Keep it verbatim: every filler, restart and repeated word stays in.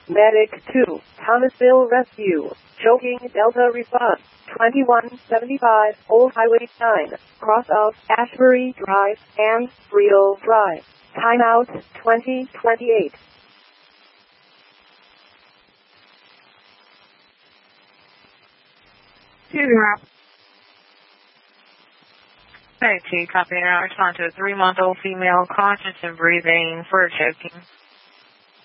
Medic two, Thomasville Rescue. Choking Delta response. twenty-one seventy-five Old Highway nine, cross of Ashbury Drive and Friel Drive. Timeout twenty twenty-eight. Thank you. Copy and respond to a three-month-old female conscious and breathing for choking.